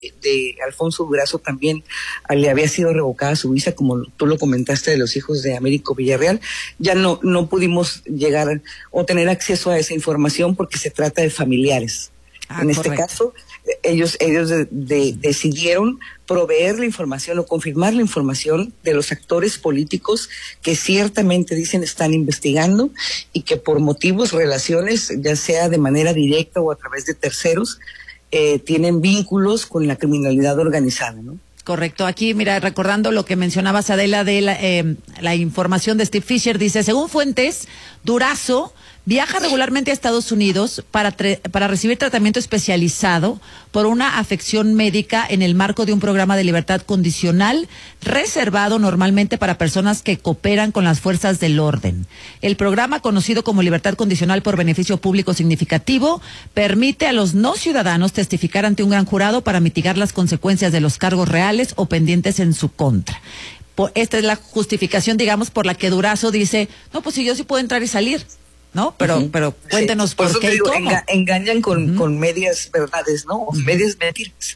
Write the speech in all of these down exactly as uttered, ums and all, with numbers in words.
de Alfonso Durazo también le había sido revocada su visa, como tú lo comentaste, de los hijos de Américo Villarreal. Ya no, no pudimos llegar o tener acceso a esa información porque se trata de familiares. Ah, en correcto. Este caso, ellos, ellos de, de, decidieron proveer la información o confirmar la información de los actores políticos que ciertamente dicen están investigando y que por motivos, relaciones, ya sea de manera directa o a través de terceros, Eh, tienen vínculos con la criminalidad organizada, ¿no? Correcto. Aquí, mira, recordando lo que mencionabas, Adela, de la, eh, la información de Steve Fisher, dice, según fuentes, Durazo viaja regularmente a Estados Unidos para, para recibir tratamiento especializado por una afección médica en el marco de un programa de libertad condicional reservado normalmente para personas que cooperan con las fuerzas del orden. El programa, conocido como libertad condicional por beneficio público significativo, permite a los no ciudadanos testificar ante un gran jurado para mitigar las consecuencias de los cargos reales o pendientes en su contra. Esta es la justificación, digamos, por la que Durazo dice, no, pues si yo sí puedo entrar y salir. ¿No? Pero, uh-huh. pero cuéntenos sí. por, por qué digo, y cómo. Enga- engañan con, uh-huh. con medias verdades, ¿no? Uh-huh. Medias mentiras.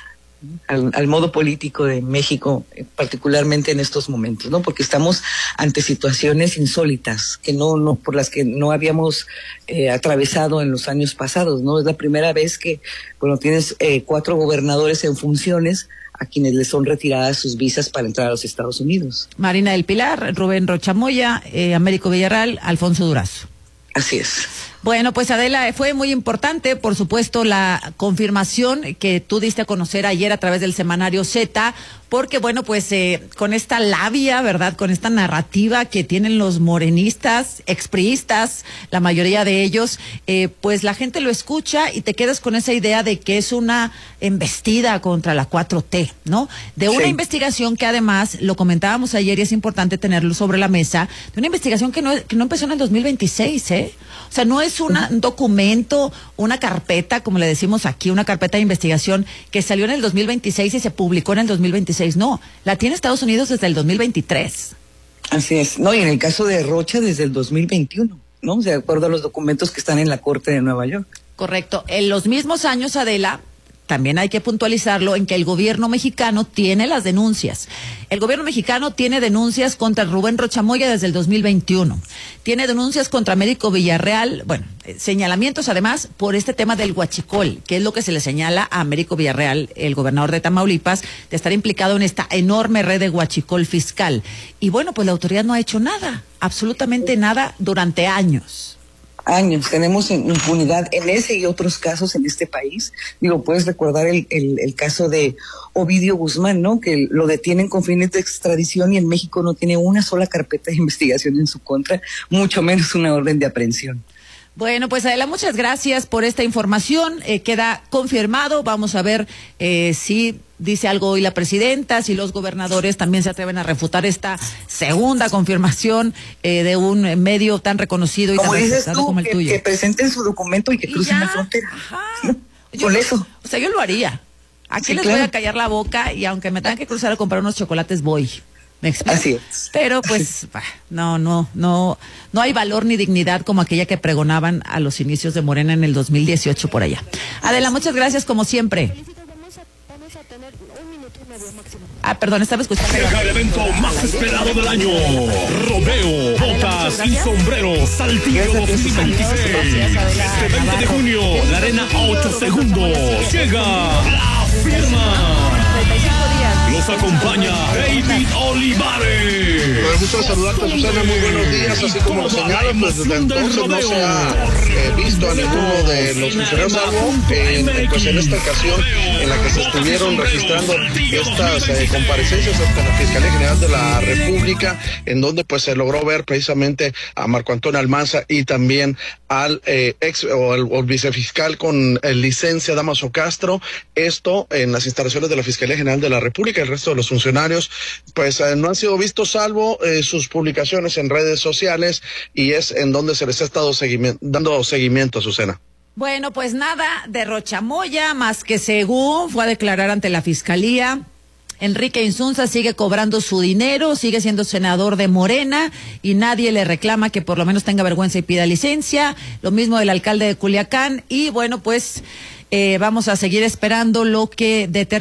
Al, al modo político de México, particularmente en estos momentos, ¿no? Porque estamos ante situaciones insólitas que no, no, por las que no habíamos eh, atravesado en los años pasados, ¿no? Es la primera vez que, bueno, tienes eh, cuatro gobernadores en funciones a quienes les son retiradas sus visas para entrar a los Estados Unidos. Marina del Pilar, Rubén Rocha Moya, eh, Américo Villarreal, Alfonso Durazo. Así es. Bueno, pues Adela, fue muy importante, por supuesto, la confirmación que tú diste a conocer ayer a través del semanario Z, porque bueno, pues eh, con esta labia, ¿verdad?, con esta narrativa que tienen los morenistas, expriistas, la mayoría de ellos, eh, pues la gente lo escucha y te quedas con esa idea de que es una embestida contra la cuatro T, ¿no? De una sí. investigación que además, lo comentábamos ayer y es importante tenerlo sobre la mesa, de una investigación que no, que no empezó en el dos mil veintiséis, ¿eh? O sea, no es una, un documento, una carpeta, como le decimos aquí, una carpeta de investigación que salió en el dos mil veintiséis y se publicó en el dos mil veintiséis. No, la tiene Estados Unidos desde el dos mil veintitrés. Así es. No, y en el caso de Rocha desde el dos mil veintiuno, ¿no? De acuerdo a los documentos que están en la Corte de Nueva York. Correcto. En los mismos años, Adela, también hay que puntualizarlo en que el gobierno mexicano tiene las denuncias. El gobierno mexicano tiene denuncias contra Rubén Rocha Moya desde el dos mil veintiuno. Tiene denuncias contra Américo Villarreal, bueno, eh, señalamientos además por este tema del huachicol, que es lo que se le señala a Américo Villarreal, el gobernador de Tamaulipas, de estar implicado en esta enorme red de huachicol fiscal. Y bueno, pues la autoridad no ha hecho nada, absolutamente nada durante años. Años, tenemos impunidad en ese y otros casos en este país. Digo, puedes recordar el, el, el caso de Ovidio Guzmán, ¿no? Que lo detienen con fines de extradición y en México no tiene una sola carpeta de investigación en su contra, mucho menos una orden de aprehensión. Bueno, pues Adela, muchas gracias por esta información. Eh, queda confirmado. Vamos a ver eh, si dice algo hoy la presidenta, si los gobernadores también se atreven a refutar esta segunda confirmación eh, de un medio tan reconocido y como tan respetado tú, como el que, tuyo. Que presenten su documento y que crucen la frontera. Ajá. Yo, Con eso. O sea, yo lo haría. Aquí sí, les claro. voy a callar la boca y aunque me tengan que cruzar a comprar unos chocolates, voy. ¿Me explico? Así es. Pero pues, bah, no, no, no, no hay valor ni dignidad como aquella que pregonaban a los inicios de Morena en el dos mil dieciocho por allá. Adela, muchas gracias como siempre. Ah, perdón, estaba escuchando. Llega el evento más esperado del año. Rodeo, botas y sombreros. Saltillo dos mil veintiséis. Este veinte de junio, la arena a ocho segundos. Llega la firma. Los acompaña David Olivares. Me gusta saludarte, Susana, muy buenos días. Así como lo señalan, pues desde entonces no se ha eh, visto a ninguno de los funcionarios, salvo eh, pues en esta ocasión en la que se estuvieron registrando estas eh, comparecencias ante la Fiscalía General de la República, en donde pues se logró ver precisamente a Marco Antonio Almanza y también al eh, ex o el, o el vicefiscal con eh, licencia Damaso Castro, esto en las instalaciones de la Fiscalía General de la República. El resto de los funcionarios pues eh, no han sido vistos salvo eh, sus publicaciones en redes sociales, y es en donde se les ha estado seguimiento, dando seguimiento a Susana. Bueno, pues nada de Rocha Moya, más que según fue a declarar ante la Fiscalía. Enrique Insunza sigue cobrando su dinero, sigue siendo senador de Morena y nadie le reclama que por lo menos tenga vergüenza y pida licencia. Lo mismo del alcalde de Culiacán. Y bueno, pues Eh, vamos a seguir esperando lo que determine